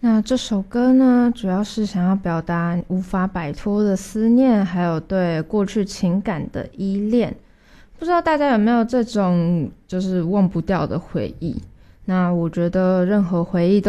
那这首歌呢，主要是想要表达无法摆脱的思念，还有对过去情感的依恋。不知道大家有没有这种就是忘不掉的回忆？那我觉得任何回忆